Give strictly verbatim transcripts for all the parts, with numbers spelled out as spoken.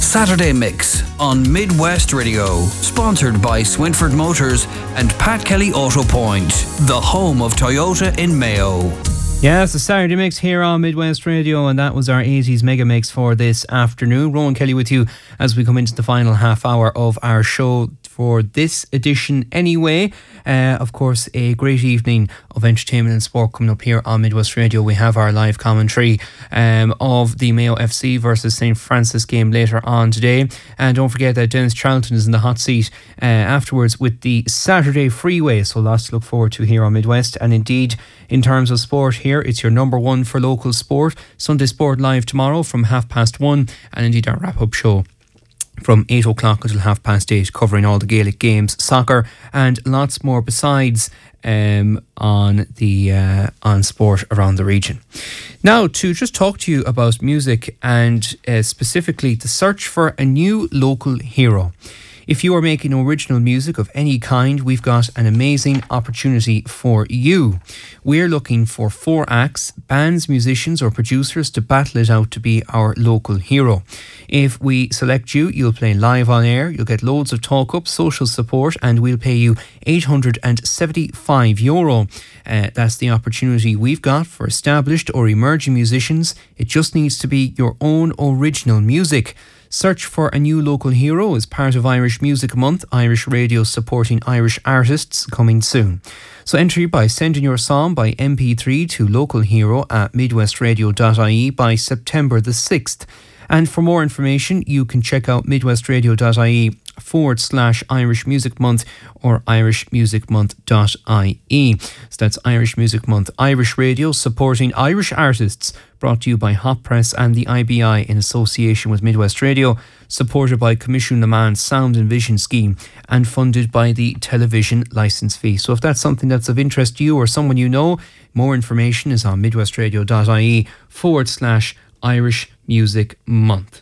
Saturday Mix on Midwest Radio, sponsored by Swinford Motors and Pat Kelly Auto Point, the home of Toyota in Mayo. Yeah, it's the Saturday Mix here on Midwest Radio, and that was our eighties Mega Mix for this afternoon. Rowan Kelly with you as we come into the final half hour of our show for this edition anyway. Uh, of course, a great evening of entertainment and sport coming up here on Midwest Radio. We have our live commentary um, of the Mayo F C versus Saint Francis game later on today. And don't forget that Dennis Charlton is in the hot seat uh, afterwards with the Saturday Freeway. So lots to look forward to here on Midwest. And indeed, in terms of sport here, it's your number one for local sport. Sunday Sport live tomorrow from half past one. And indeed our wrap-up show from eight o'clock until half past eight, covering all the Gaelic games, soccer, and lots more besides um, on the uh, on sport around the region. Now, to just talk to you about music and uh, specifically the search for a new local hero. If you are making original music of any kind, we've got an amazing opportunity for you. We're looking for four acts, bands, musicians or producers to battle it out to be our local hero. If we select you, you'll play live on air, you'll get loads of talk-up, social support, and we'll pay you eight hundred seventy-five euro. Uh, that's the opportunity we've got for established or emerging musicians. It just needs to be your own original music. Search for a new local hero as part of Irish Music Month, Irish Radio supporting Irish artists, coming soon. So enter by sending your song by M P three to localhero at midwestradio dot I E by September the sixth. And for more information, you can check out midwestradio.ie forward slash Irish Music Month or irish music month dot I E. So that's Irish Music Month, Irish Radio supporting Irish artists, brought to you by Hot Press and the I B I in association with Midwest Radio, supported by Commission Lamond Sound and Vision Scheme and funded by the television licence fee. So if that's something that's of interest to you or someone you know, more information is on midwestradio.ie forward slash Irish Music Month.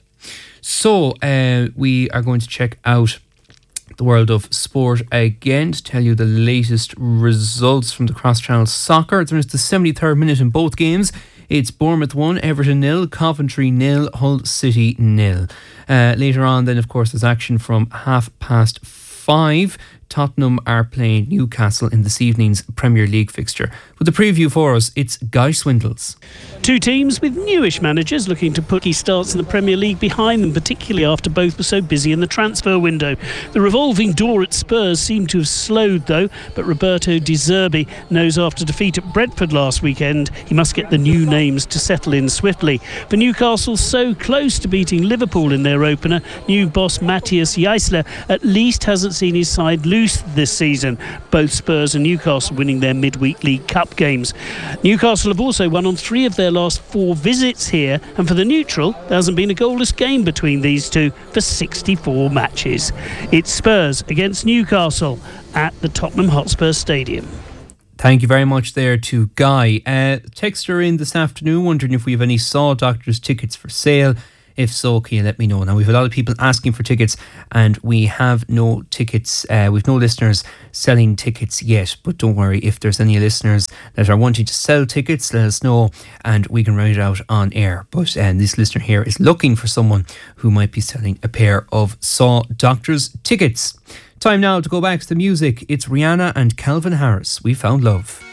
So uh, we are going to check out the world of sport again to tell you the latest results from the cross-channel soccer. It's the seventy-third minute in both games. It's Bournemouth one, Everton nil, Coventry nil, Hull City nil. Uh, later on then, of course, there's action from half past five. Tottenham are playing Newcastle in this evening's Premier League fixture. With the preview for us, it's Guy Swindles. Two teams with newish managers looking to put key starts in the Premier League behind them, particularly after both were so busy in the transfer window. The revolving door at Spurs seemed to have slowed though, but Roberto De Zerbi knows after defeat at Brentford last weekend he must get the new names to settle in swiftly. For Newcastle, so close to beating Liverpool in their opener, new boss Matthias Jaissler at least hasn't seen his side lose this season. Both Spurs and Newcastle winning their midweek League Cup games. Newcastle have also won on three of their last four visits here, and for the neutral there hasn't been a goalless game between these two for sixty-four matches. It's Spurs against Newcastle at the Tottenham Hotspur Stadium. Thank you very much there to Guy. Uh, texter in this afternoon wondering if we have any Saw Doctors tickets for sale. If so, can you let me know? Now, we have a lot of people asking for tickets and we have no tickets, uh, we've no listeners selling tickets yet, but don't worry, if there's any listeners that are wanting to sell tickets, let us know and we can write it out on air. But uh, this listener here is looking for someone who might be selling a pair of Saw Doctors tickets. Time now to go back to the music. It's Rihanna and Calvin Harris, We Found Love.